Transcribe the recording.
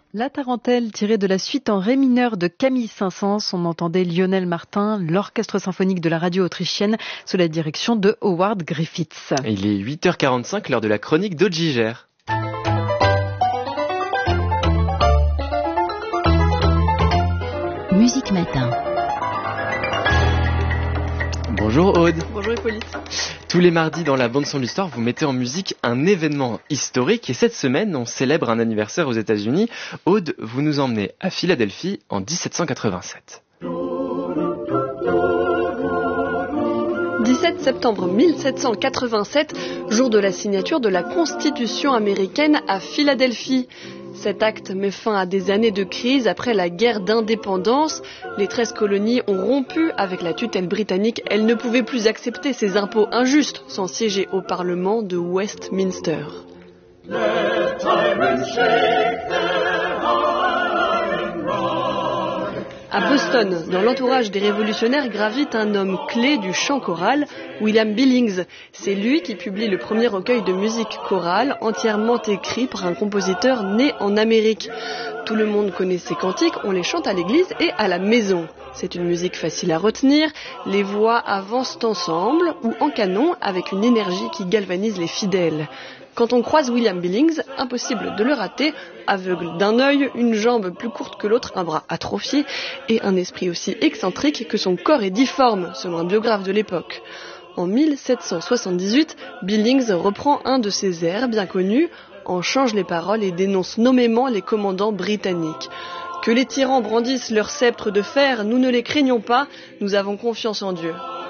La tarentelle tirée de la suite en ré mineur de Camille Saint-Saëns, on entendait Lionel Martin, l'orchestre symphonique de la radio autrichienne sous la direction de Howard Griffiths. Et il est 8h45, l'heure de la chronique d'Aude Gigère. Musique Matin. Bonjour Aude. Bonjour Hippolyte. Tous les mardis dans la bande-son de l'histoire, vous mettez en musique un événement historique et cette semaine, on célèbre un anniversaire aux États-Unis. Aude, vous nous emmenez à Philadelphie en 1787. 17 septembre 1787, jour de la signature de la Constitution américaine à Philadelphie. Cet acte met fin à des années de crise après la guerre d'indépendance. Les 13 colonies ont rompu avec la tutelle britannique. Elles ne pouvaient plus accepter ces impôts injustes sans siéger au Parlement de Westminster. À Boston, dans l'entourage des révolutionnaires, gravite un homme clé du chant choral, William Billings. C'est lui qui publie le premier recueil de musique chorale, entièrement écrit par un compositeur né en Amérique. Tout le monde connaît ces cantiques, on les chante à l'église et à la maison. C'est une musique facile à retenir, les voix avancent ensemble ou en canon avec une énergie qui galvanise les fidèles. Quand on croise William Billings, impossible de le rater, aveugle d'un œil, une jambe plus courte que l'autre, un bras atrophié et un esprit aussi excentrique que son corps est difforme, selon un biographe de l'époque. En 1778, Billings reprend un de ses airs bien connus, en change les paroles et dénonce nommément les commandants britanniques. Que les tyrans brandissent leur sceptre de fer, nous ne les craignons pas, nous avons confiance en Dieu.